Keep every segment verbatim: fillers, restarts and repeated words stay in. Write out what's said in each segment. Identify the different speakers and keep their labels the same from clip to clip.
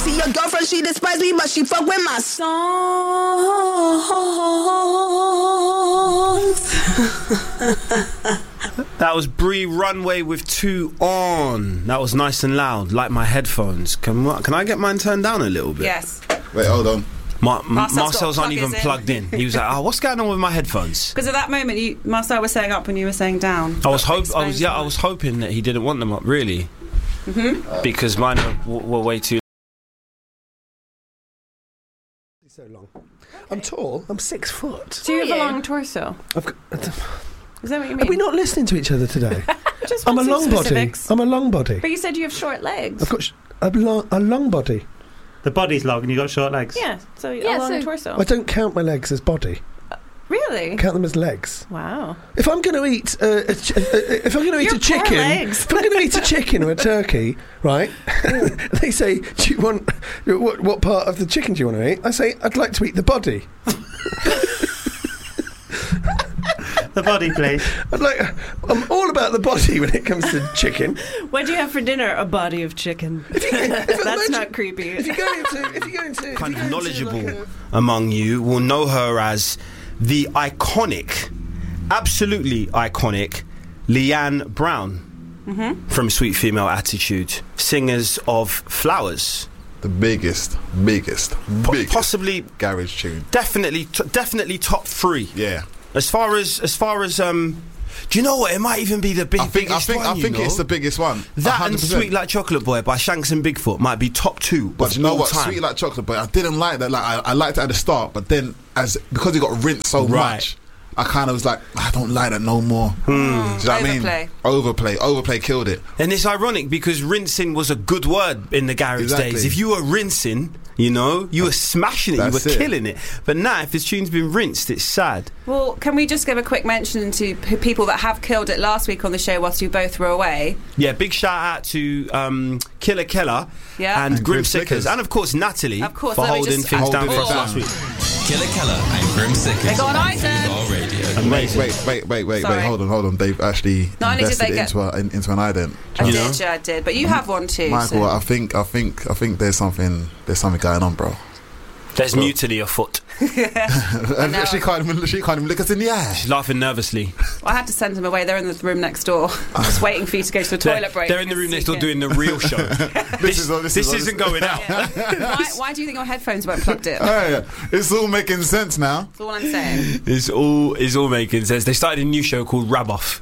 Speaker 1: See your girlfriend, she despise me, but she fuck with my songs.
Speaker 2: That was Bree Runway with Two On. That was nice and loud, like my headphones. Can can I get mine turned down a little bit?
Speaker 3: Yes.
Speaker 4: Wait, hold on.
Speaker 2: Ma-
Speaker 3: Marcel's
Speaker 2: Marcel's
Speaker 3: got
Speaker 2: not even
Speaker 3: plug-ins in.
Speaker 2: plugged in. He was like, "Oh, what's going on with my headphones?"
Speaker 3: Because at that moment, you, Marcel was saying up and you were saying down.
Speaker 2: I was
Speaker 3: That
Speaker 2: hope I
Speaker 3: explains
Speaker 2: was yeah
Speaker 3: why.
Speaker 2: I was hoping that he didn't want them up, really,
Speaker 3: Mm-hmm.
Speaker 2: because mine were, were way too.
Speaker 5: So long. I'm tall. I'm six foot.
Speaker 3: Do you have a long torso?
Speaker 5: I've got,
Speaker 3: Is that what you
Speaker 5: are
Speaker 3: mean?
Speaker 5: we not listening to each other today?
Speaker 3: Just
Speaker 5: I'm a
Speaker 3: want some
Speaker 5: long body.
Speaker 3: specifics.
Speaker 5: I'm a long body.
Speaker 3: But you said you have short legs.
Speaker 5: I've got sh- a, long, a long body.
Speaker 6: The body's long and you got short legs.
Speaker 3: Yeah, so
Speaker 7: Yeah,
Speaker 3: a long
Speaker 7: so-
Speaker 3: torso.
Speaker 5: I don't count my legs as body.
Speaker 3: Really?
Speaker 5: I count them as legs.
Speaker 3: Wow.
Speaker 5: If I'm going to eat, uh, a ch- uh, if I'm going to eat
Speaker 3: Your
Speaker 5: a chicken,
Speaker 3: poor legs.
Speaker 5: if I'm going to eat a chicken or a turkey, right? They say, "Do you want what? What part of the chicken do you want to eat?" I say, "I'd like to eat the body."
Speaker 6: The body, please.
Speaker 5: I'd like. I'm all about the body when it comes to chicken.
Speaker 3: What do you have for dinner? A body of chicken.
Speaker 5: If you, if
Speaker 3: That's
Speaker 5: imagine-
Speaker 3: not creepy.
Speaker 5: If you go into, if you go into, if
Speaker 2: Kind
Speaker 5: you
Speaker 2: of
Speaker 5: go into
Speaker 2: knowledgeable
Speaker 5: like a-
Speaker 2: among you will know her as the iconic, absolutely iconic, Leanne Brown
Speaker 3: Mm-hmm.
Speaker 2: from Sweet Female Attitude, singers of Flowers.
Speaker 4: The biggest, biggest,
Speaker 2: Po-
Speaker 4: biggest
Speaker 2: possibly,
Speaker 4: garage tune.
Speaker 2: definitely, t- definitely top three.
Speaker 4: Yeah.
Speaker 2: As far as, as far as, um, do you know what? It might even be the big,
Speaker 4: I think I
Speaker 2: biggest
Speaker 4: think
Speaker 2: one.
Speaker 4: I
Speaker 2: you
Speaker 4: think
Speaker 2: know?
Speaker 4: it's the biggest one.
Speaker 2: That
Speaker 4: one hundred
Speaker 2: and
Speaker 4: percent.
Speaker 2: Sweet Like Chocolate Boy by Shanks and Bigfoot might be top two.
Speaker 4: But
Speaker 2: of
Speaker 4: you know
Speaker 2: all
Speaker 4: what?
Speaker 2: time.
Speaker 4: Sweet Like Chocolate Boy, I didn't like that. Like I, I liked it at the start, but then as because it got rinsed so
Speaker 2: Right.
Speaker 4: much, I kind of was like, I don't like that no more.
Speaker 2: Hmm.
Speaker 4: Do you know what I mean?
Speaker 3: Overplay.
Speaker 4: Overplay. Overplay killed it.
Speaker 2: And it's ironic because rinsing was a good word in the garage
Speaker 4: Exactly.
Speaker 2: days. If you were rinsing, you know, you were smashing it, you were
Speaker 4: That's it.
Speaker 2: killing it. But now, if this tune's been rinsed, it's sad.
Speaker 3: Well, can we just give a quick mention to p- people that have killed it last week on the show whilst you both were away?
Speaker 2: Yeah, big shout out to um, Killer Keller
Speaker 3: Yeah.
Speaker 2: and,
Speaker 4: And
Speaker 2: Grim
Speaker 4: Grim
Speaker 2: Sickers,
Speaker 4: Sickers.
Speaker 2: and of course Natalie
Speaker 3: Of course,
Speaker 2: for
Speaker 3: let me
Speaker 2: holding
Speaker 3: just-
Speaker 2: things down
Speaker 4: Holding
Speaker 2: for
Speaker 4: it
Speaker 2: us
Speaker 4: down.
Speaker 2: last week.
Speaker 8: Killer Keller and Grim Sickers.
Speaker 3: They got an item.
Speaker 8: All radio.
Speaker 2: Amazing.
Speaker 4: Wait, wait, wait, wait,
Speaker 3: Sorry.
Speaker 4: wait. Hold on, hold on. They've actually
Speaker 3: Not only did
Speaker 4: invested
Speaker 3: they get-
Speaker 4: into, a, in, into an ident.
Speaker 3: I
Speaker 2: You
Speaker 3: did,
Speaker 2: know?
Speaker 3: yeah, I did. But you have one too.
Speaker 4: Michael,
Speaker 3: so-
Speaker 4: I think, I think, I think there's something, there's something going on, bro.
Speaker 2: There's mutiny afoot.
Speaker 4: And
Speaker 3: know.
Speaker 4: she can't even, she can't even look us in the eye.
Speaker 2: She's laughing nervously.
Speaker 3: Well, I had to send them away. They're in the room next door. I'm just waiting for you to go to the
Speaker 2: They're,
Speaker 3: toilet break.
Speaker 2: they're in the room next door doing the real show. this
Speaker 4: is all- this
Speaker 2: this
Speaker 4: is all-
Speaker 2: isn't going out.
Speaker 3: Yeah. why, why do you think your headphones weren't plugged in?
Speaker 4: Hey, it's all making sense now.
Speaker 3: That's all I'm saying.
Speaker 2: It's all it's all making sense. They started a new show called Rab Off.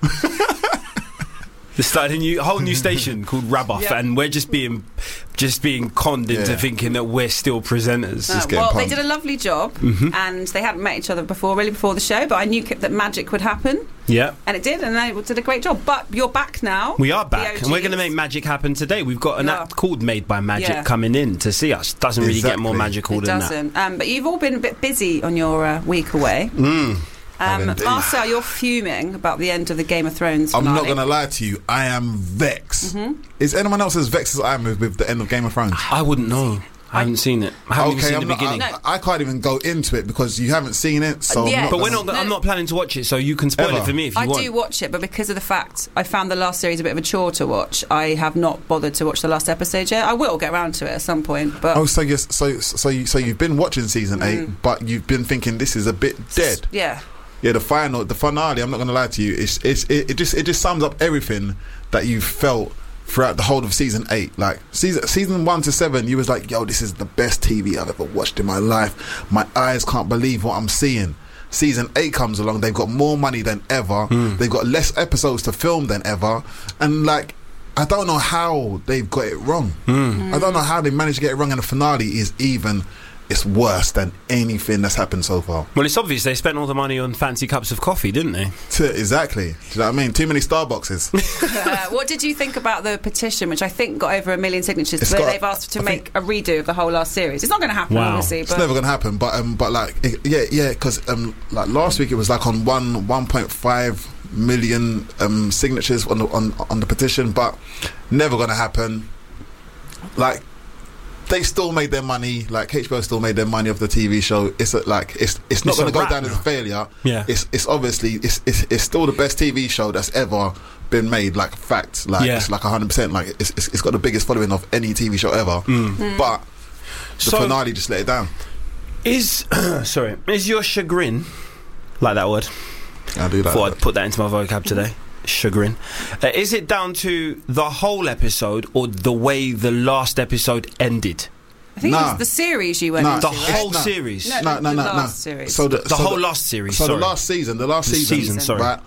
Speaker 2: They started a new whole new station called Rab Off,
Speaker 3: Yeah.
Speaker 2: and we're just being just being conned into
Speaker 4: Yeah.
Speaker 2: thinking that we're still presenters.
Speaker 3: No,
Speaker 4: Just getting
Speaker 3: well, they
Speaker 4: pumped.
Speaker 3: did a lovely job,
Speaker 2: Mm-hmm.
Speaker 3: and they hadn't met each other before, really, before the show. But I knew that magic would happen,
Speaker 2: Yeah.
Speaker 3: and it did, and they did a great job. But you're back now.
Speaker 2: We are
Speaker 3: the
Speaker 2: back, and we're going to
Speaker 3: O Gs.
Speaker 2: make magic happen today. We've got an
Speaker 3: Yeah.
Speaker 2: act called Made by Magic
Speaker 3: Yeah.
Speaker 2: coming in to see us. Doesn't really get more
Speaker 4: Exactly.
Speaker 2: magical
Speaker 3: It
Speaker 2: than
Speaker 3: doesn't. Um, but you've all been a bit busy on your uh, week away.
Speaker 2: that. Mm.
Speaker 3: Um,
Speaker 4: indeed.
Speaker 3: Marcel, you're fuming about the end of the Game of Thrones
Speaker 4: I'm
Speaker 3: finale.
Speaker 4: not gonna lie to you. I am vexed.
Speaker 3: Mm-hmm.
Speaker 4: Is anyone else as vexed as I am with, with the end of Game of Thrones?
Speaker 2: I wouldn't know. I haven't seen it. I haven't even seen
Speaker 4: I'm
Speaker 2: the
Speaker 4: not-
Speaker 2: beginning.
Speaker 4: I, I can't even go into it because you haven't seen it. So,
Speaker 3: Yeah.
Speaker 4: I'm not
Speaker 2: But we're
Speaker 4: gonna-
Speaker 2: not. I'm not planning to watch it, so you can spoil
Speaker 4: Ever.
Speaker 2: it for me if you
Speaker 3: I
Speaker 2: want.
Speaker 3: do watch it, but because of the fact I found the last series a bit of a chore to watch, I have not bothered to watch the last episode yet. I will get around to it at some point, but
Speaker 4: Oh, so yes, so so you, so you've been watching season
Speaker 3: Mm.
Speaker 4: eight, but you've been thinking this is a bit dead.
Speaker 3: yeah.
Speaker 4: Yeah, the final, the finale. I'm not gonna lie to you. It's it's it, it just it just sums up everything that you felt throughout the whole of season eight. Like season season one to seven, you was like, yo, this is the best T V I've ever watched in my life. My eyes can't believe what I'm seeing. Season eight comes along. They've got more money than ever. They've got less episodes to film than ever, and like. I don't know how they've got it wrong. I don't know how they managed to get it wrong, and the finale is even. It's worse than anything that's happened so far.
Speaker 2: Well, it's obvious they spent all the money on fancy cups of coffee, didn't they?
Speaker 4: T- exactly. Do you know what I mean? Too many Starbuckses.
Speaker 3: Uh, what did you think about the petition, which I think got over a million signatures,
Speaker 4: It's
Speaker 3: where
Speaker 4: got-
Speaker 3: they've asked to
Speaker 4: I
Speaker 3: make a redo of the whole last series? It's not going to happen,
Speaker 2: Wow.
Speaker 3: obviously.
Speaker 4: It's
Speaker 3: But
Speaker 4: never gonna happen. But um, but like it, yeah, yeah, because um, like last week it was like on one one point five million um signatures on the on on the petition, but never gonna happen. Like. They still made their money. Like H B O still made their money off the T V show. It's a, like it's it's not
Speaker 2: It's a
Speaker 4: going to go
Speaker 2: wrap
Speaker 4: down as a
Speaker 2: now.
Speaker 4: failure.
Speaker 2: Yeah.
Speaker 4: It's it's obviously it's, it's it's still the best T V show that's ever been made. Like fact. Like
Speaker 2: Yeah.
Speaker 4: it's like a hundred percent. Like it's, it's it's got the biggest following of any T V show ever.
Speaker 2: Mm.
Speaker 4: But
Speaker 2: So-
Speaker 4: finale just let it down.
Speaker 2: Is sorry, is your chagrin, like that word?
Speaker 4: I do that.
Speaker 2: Thought I'd put that into my vocab today. Chagrin. Uh, is it down to the whole episode or the way the last episode ended?
Speaker 3: I think it
Speaker 4: Nah.
Speaker 3: was the series you went
Speaker 4: Nah.
Speaker 3: into.
Speaker 2: The
Speaker 3: right?
Speaker 2: whole
Speaker 4: No.
Speaker 2: series.
Speaker 3: No,
Speaker 4: No,
Speaker 3: the-
Speaker 4: no,
Speaker 3: the
Speaker 4: no, no.
Speaker 3: last series.
Speaker 4: So the,
Speaker 2: The
Speaker 4: so
Speaker 2: whole last series.
Speaker 4: So
Speaker 2: sorry.
Speaker 4: the last season, the last
Speaker 2: The
Speaker 4: season,
Speaker 2: season, sorry.
Speaker 4: right?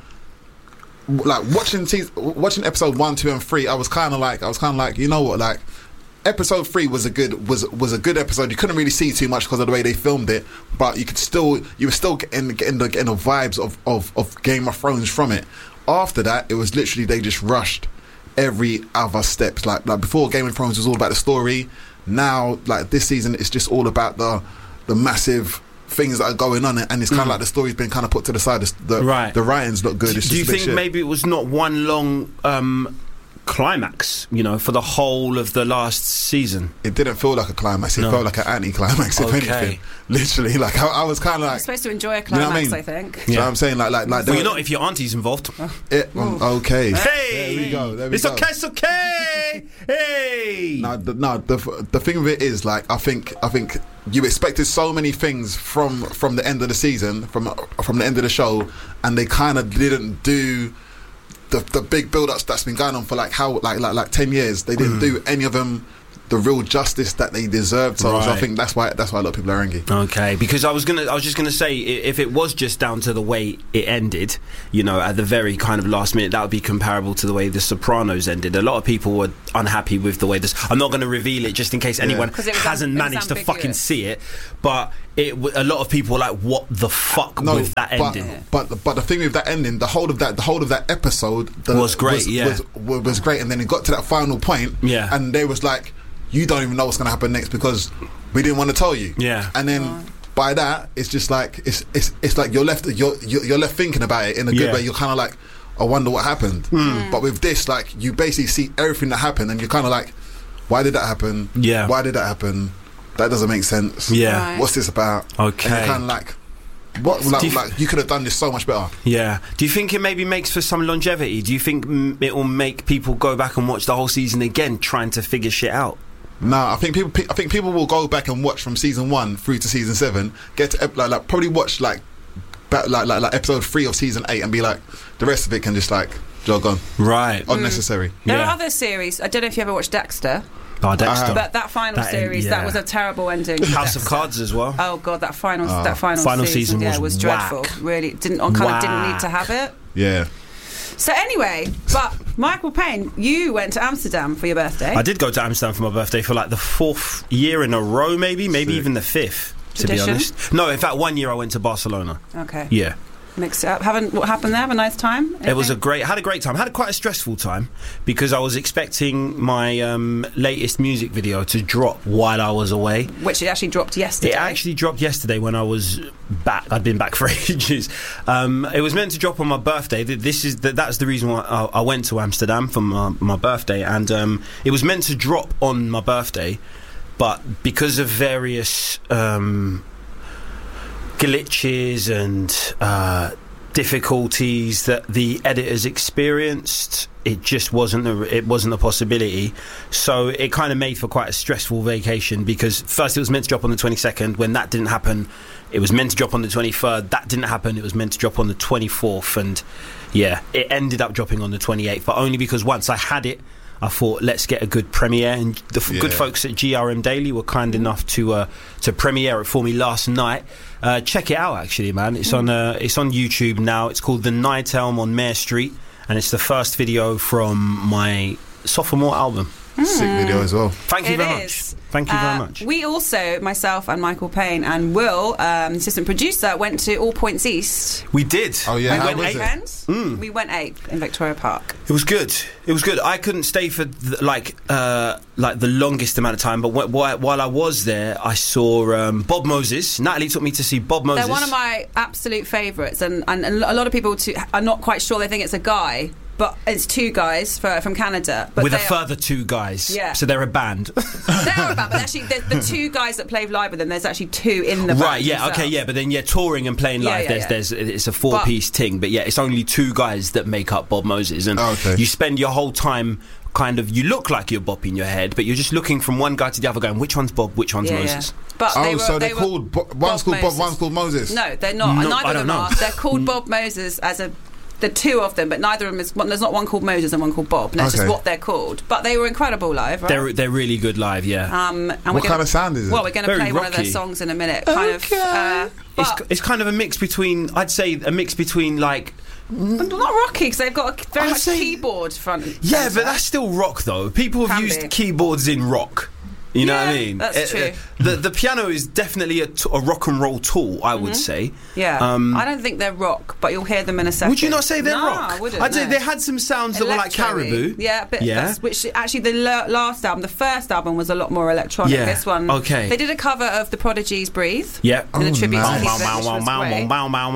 Speaker 4: Like watching season, watching episode one, two, and three, I was kind of like, I was kind of like, you know what, like. Episode three was a good was was a good episode. You couldn't really see too much because of the way they filmed it, but you could still you were still getting getting the, getting the vibes of, of, of Game of Thrones from it. After that, it was literally they just rushed every other step. Like like before, Game of Thrones was all about the story. Now, like this season, it's just all about the the massive things that are going on, and it's kind of like the story's been kind of put to the side. The the,
Speaker 2: Right.
Speaker 4: the writings look good.
Speaker 2: Do,
Speaker 4: It's
Speaker 2: do
Speaker 4: just
Speaker 2: you
Speaker 4: a bit
Speaker 2: think
Speaker 4: shit.
Speaker 2: maybe it was not one long um, climax, you know, for the whole of the last season?
Speaker 4: It didn't feel like a climax. It
Speaker 2: No.
Speaker 4: felt like an anti-climax, if
Speaker 2: Okay.
Speaker 4: anything. Literally, like I, I was kind of
Speaker 3: You're
Speaker 4: like.
Speaker 3: supposed to enjoy a
Speaker 4: You know what I
Speaker 3: climax,
Speaker 4: mean?
Speaker 3: I think.
Speaker 4: You know what I'm saying? Like, like, like.
Speaker 2: Well,
Speaker 4: there
Speaker 2: you're
Speaker 4: were-
Speaker 2: not if your auntie's involved.
Speaker 4: It, um, okay.
Speaker 2: Hey,
Speaker 4: There we go, there we
Speaker 2: it's
Speaker 4: go.
Speaker 2: okay. It's okay. Hey.
Speaker 4: No, the, no. The the thing with it is, like, I think I think you expected so many things from from the end of the season, from from the end of the show, and they kind of didn't do the the big build-ups that's been going on for like how like like like ten years. They didn't do any of them the real justice that they deserved. So, so I
Speaker 2: Right.
Speaker 4: think that's why that's why a lot of people are angry.
Speaker 2: Okay, because I was gonna, I was just gonna say, i- if it was just down to the way it ended, you know, at the very kind of last minute, that would be comparable to the way The Sopranos ended. A lot of people were unhappy with the way this. I'm not going to reveal it just in case anyone
Speaker 3: 'Cause it was
Speaker 2: hasn't
Speaker 3: am- it was
Speaker 2: managed to fucking
Speaker 3: ambiguous.
Speaker 2: see it, but it. W- a lot of people were like, "What the fuck
Speaker 4: No,
Speaker 2: with that
Speaker 4: but,
Speaker 2: ending?"
Speaker 4: but but the thing with that ending, the whole of that, the whole of that episode the,
Speaker 2: Was great,
Speaker 4: was,
Speaker 2: yeah.
Speaker 4: was, was, was great, and then it got to that final point,
Speaker 2: Yeah.
Speaker 4: and they was like, you don't even know what's going to happen next because we didn't want to tell you,
Speaker 2: Yeah.
Speaker 4: and then by that, it's just like it's it's it's like you're left you're you're, you're left thinking about it in a good
Speaker 2: Yeah.
Speaker 4: way. You're kind of like, I wonder what happened, but with this, like you basically see everything that happened, and you're kind of like, why did that happen?
Speaker 2: Yeah.
Speaker 4: Why did that happen? That doesn't make sense.
Speaker 2: Yeah.
Speaker 3: Right.
Speaker 4: What's this about?
Speaker 2: Okay.
Speaker 4: And you're kind of like, what? Like,
Speaker 2: Do you-
Speaker 4: like you could have done this so much better.
Speaker 2: Yeah. Do you think it maybe makes for some longevity? Do you think mm, it will make people go back and watch the whole season again, trying to figure shit out?
Speaker 4: No, I think people. I think people will go back and watch from season one through to season seven. Get to ep- like, like probably watch like, back, like like like episode three of season eight and be like, the rest of it can just like jog on.
Speaker 2: Right.
Speaker 4: Unnecessary.
Speaker 3: There
Speaker 2: Yeah.
Speaker 3: are other series. I don't know if you ever watched Dexter,
Speaker 2: Oh, Dexter.
Speaker 4: have.
Speaker 3: but that final
Speaker 2: That end-
Speaker 3: series,
Speaker 2: yeah.
Speaker 3: that was a terrible ending. to
Speaker 2: House of
Speaker 3: Dexter.
Speaker 2: Cards as well.
Speaker 3: Oh god, that final that final,
Speaker 2: Final
Speaker 3: season,
Speaker 2: season
Speaker 3: yeah,
Speaker 2: was
Speaker 3: was dreadful.
Speaker 2: whack.
Speaker 3: Really didn't kind of didn't need to
Speaker 2: Whack.
Speaker 3: have it.
Speaker 4: Yeah.
Speaker 3: So anyway, but Michael Payne, you went to Amsterdam for your birthday.
Speaker 2: I did go to Amsterdam for my birthday for like the fourth year in a row, maybe, maybe
Speaker 4: Sick.
Speaker 2: even the fifth. To
Speaker 3: Tradition?
Speaker 2: be honest, no. In fact, one year I went to Barcelona.
Speaker 3: Okay.
Speaker 2: Yeah,
Speaker 3: Mix it up. Haven't what happened there? Have a nice time.
Speaker 2: it was a
Speaker 3: Anything?
Speaker 2: great. Had a great time. Had a quite a stressful time because I was expecting my um, latest music video to drop while I was away.
Speaker 3: which it actually dropped yesterday.
Speaker 2: It actually dropped yesterday when I was back. I'd been back for ages. Um, it was meant to drop on my birthday. Th- This is the, that's the reason why I, I went to Amsterdam for my, my birthday, and um, it was meant to drop on my birthday, but because of various um, glitches and uh, difficulties that the editors experienced, it just wasn't a, it wasn't a possibility. So it kind of made for quite a stressful vacation because first it was meant to drop on the twenty-second. When that didn't happen, it was meant to drop on the twenty-third. That didn't happen. It was meant to drop on the twenty-fourth, and yeah, it ended up dropping on the twenty-eighth. But only because once I had it, I thought, let's get a good premiere, and the f-
Speaker 4: Yeah.
Speaker 2: good folks at G R M Daily were kind enough to uh, to premiere it for me last night. Uh, check it out, actually, man. It's on uh, it's on YouTube now. It's called The Night Elm on Mare Street, and it's the first video from my sophomore album.
Speaker 4: Sick video as well.
Speaker 2: Thank you
Speaker 3: It
Speaker 2: very
Speaker 3: is.
Speaker 2: much. Thank you
Speaker 3: Uh,
Speaker 2: very much.
Speaker 3: We also, myself and Michael Payne and Will, um, assistant producer, went to All Points East.
Speaker 2: We did.
Speaker 4: Oh, yeah,
Speaker 2: We
Speaker 4: how
Speaker 2: went
Speaker 4: was
Speaker 2: eight.
Speaker 4: it?
Speaker 3: Friends.
Speaker 2: Mm.
Speaker 3: We went eight in Victoria Park.
Speaker 2: It was good. It was good. I couldn't stay for th- like uh, like the longest amount of time, but wh- wh- while I was there, I saw um, Bob Moses. Natalie took me to see Bob Moses.
Speaker 3: They're one of my absolute favourites, and, and, and a lot of people to, are not quite sure. They think it's a guy, but it's two guys for, from Canada. But
Speaker 2: with a
Speaker 3: they are-
Speaker 2: further two guys.
Speaker 3: Yeah.
Speaker 2: So they're a band.
Speaker 3: They're about, but actually, the, the two guys that play live with them, there's actually two in the band.
Speaker 2: Right, yeah,
Speaker 3: themselves.
Speaker 2: okay, yeah, but then yeah, touring and playing
Speaker 3: Yeah,
Speaker 2: live,
Speaker 3: yeah,
Speaker 2: there's
Speaker 3: yeah.
Speaker 2: there's it's a four piece thing, but yeah, it's only two guys that make up Bob Moses, and
Speaker 4: Oh, okay.
Speaker 2: you spend your whole time kind of, you look like you're bopping your head, but you're just looking from one guy to the other going, which one's Bob, which one's
Speaker 3: Yeah,
Speaker 2: Moses?
Speaker 3: yeah. But
Speaker 4: Oh,
Speaker 3: they were,
Speaker 4: so
Speaker 3: they
Speaker 4: they're
Speaker 3: were
Speaker 4: called Bo- one's called Bob,
Speaker 3: Moses.
Speaker 4: one's called Moses.
Speaker 3: No, they're not.
Speaker 2: No,
Speaker 3: neither
Speaker 2: I
Speaker 3: of them
Speaker 2: don't know.
Speaker 3: are. They're called Bob Moses as a. The two of them, but neither of them is. There's not one called Moses and one called Bob. No, it's
Speaker 4: Okay.
Speaker 3: just what they're called. But they were incredible live, right?
Speaker 2: They're they're really good live, yeah.
Speaker 3: um, and we're
Speaker 4: What
Speaker 3: gonna,
Speaker 4: kind of sound is it?
Speaker 3: Well, we're going to
Speaker 2: Very
Speaker 3: play one of their
Speaker 2: rocky.
Speaker 3: songs in a minute. Kind of. Uh,
Speaker 2: it's,
Speaker 3: but
Speaker 2: it's kind of a mix between, I'd say, a mix between like.
Speaker 3: not rocky because they've got a very
Speaker 2: I'd
Speaker 3: much
Speaker 2: say-
Speaker 3: keyboard front. and
Speaker 2: Yeah,
Speaker 3: centre.
Speaker 2: but that's still rock though. People have
Speaker 3: Can
Speaker 2: used
Speaker 3: be.
Speaker 2: keyboards in rock. You know
Speaker 3: Yeah,
Speaker 2: what I mean?
Speaker 3: that's
Speaker 2: Uh,
Speaker 3: true.
Speaker 2: uh, the the piano is definitely a, t- a rock and roll tool, I would say.
Speaker 3: Yeah,
Speaker 2: Um,
Speaker 3: I don't think they're rock, but you'll hear them in a second.
Speaker 2: Would you not say they're
Speaker 3: no,
Speaker 2: rock?
Speaker 3: I wouldn't.
Speaker 2: I'd say
Speaker 3: no.
Speaker 2: they had some sounds that were like
Speaker 3: Electro-y.
Speaker 2: Caribou.
Speaker 3: Yeah, but
Speaker 2: Yeah.
Speaker 3: that's, which actually the la- last album, the first album, was a lot more electronic.
Speaker 2: Yeah,
Speaker 3: This one,
Speaker 2: okay.
Speaker 3: They did a cover of the Prodigy's "Breathe."
Speaker 2: Yeah.
Speaker 3: In a
Speaker 4: Oh,
Speaker 3: tribute
Speaker 4: nice.
Speaker 3: to Keith Richards, which was great.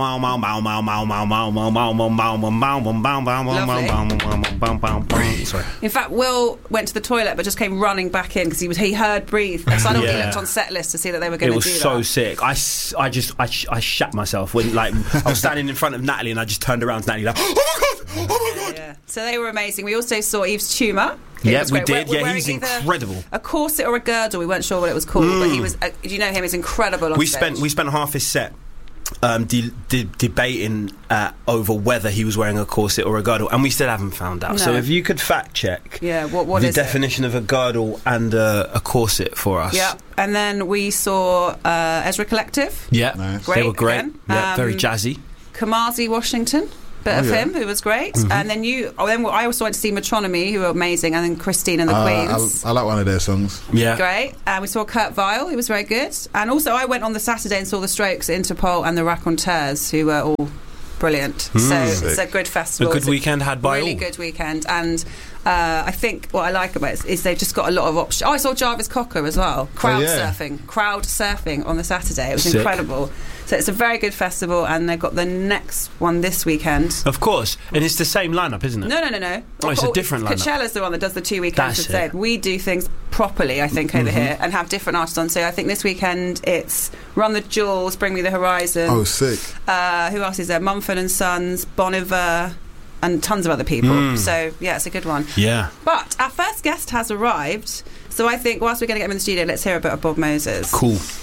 Speaker 2: Sorry.
Speaker 3: In fact, Will went to the toilet but just came running back in because he was he heard "Breathe." And so I know he
Speaker 2: Yeah.
Speaker 3: looked on set list to see that they were going
Speaker 2: It
Speaker 3: to
Speaker 2: was
Speaker 3: do
Speaker 2: so
Speaker 3: that.
Speaker 2: sick. I, s- I just I, sh- I shat myself when like I was standing in front of Natalie and I just turned around to Natalie like, oh my god, oh my god.
Speaker 3: Yeah. So they were amazing. We also saw Eve's Tumour. It
Speaker 2: Yeah,
Speaker 3: was
Speaker 2: we
Speaker 3: great.
Speaker 2: did.
Speaker 3: We're- we're
Speaker 2: Yeah,
Speaker 3: wearing
Speaker 2: he's
Speaker 3: either
Speaker 2: incredible.
Speaker 3: A corset or a girdle. We weren't sure what it was called, but he was. Uh, do you know him? He's incredible on
Speaker 2: We
Speaker 3: stage.
Speaker 2: spent we spent half his set um, de- de- debating uh, over whether he was wearing a corset or a girdle, and we still haven't found out.
Speaker 3: No.
Speaker 2: So if you could fact check,
Speaker 3: Yeah, what- what
Speaker 2: the
Speaker 3: is it?
Speaker 2: definition of a girdle and uh, a corset for us?
Speaker 3: Yeah, and then we saw uh, Ezra Collective,
Speaker 2: yeah,
Speaker 4: Nice.
Speaker 2: they
Speaker 3: Great
Speaker 2: were great.
Speaker 3: again.
Speaker 2: Yeah, very
Speaker 3: Um,
Speaker 2: jazzy.
Speaker 3: Kamasi Washington, bit
Speaker 4: Oh,
Speaker 3: of
Speaker 4: yeah.
Speaker 3: him, who was great,
Speaker 2: Mm-hmm.
Speaker 3: and then you. Oh, then I also went to see Metronomy, who were amazing, and then Christine and the
Speaker 4: Uh,
Speaker 3: Queens.
Speaker 4: I, I like one of their songs.
Speaker 2: Yeah,
Speaker 3: Great. And we saw Kurt Weill, who was very good. And also, I went on the Saturday and saw the Strokes, Interpol, and the Raconteurs, who were all brilliant. So it's a
Speaker 4: Sick.
Speaker 3: good
Speaker 2: a
Speaker 3: festival.
Speaker 2: good
Speaker 3: It's a
Speaker 2: weekend had by
Speaker 3: really
Speaker 2: all.
Speaker 3: good weekend. And uh, I think what I like about it is, is they've just got a lot of options. Oh, I saw Jarvis Cocker as well. Crowd
Speaker 4: yeah.
Speaker 3: surfing. Crowd surfing on the Saturday. It was
Speaker 2: Sick.
Speaker 3: incredible. So it's a very good festival, and they've got the next one this weekend.
Speaker 2: Of course, and it's the same lineup, isn't it?
Speaker 3: No, no, no, no.
Speaker 2: Oh, it's a different lineup.
Speaker 3: Coachella's the one that does the two weekends
Speaker 2: That's
Speaker 3: instead.
Speaker 2: it.
Speaker 3: We do things properly, I think, over here, and have different artists on. So I think this weekend it's Run the Jewels, Bring Me the Horizon.
Speaker 4: Oh, sick.
Speaker 3: Uh, who else is there? Mumford and Sons, Bon Iver, and tons of other people.
Speaker 2: Mm.
Speaker 3: So yeah, it's a good one.
Speaker 2: Yeah,
Speaker 3: But our first guest has arrived, so I think whilst we're going to get him in the studio, let's hear a bit of Bob Moses.
Speaker 2: cool.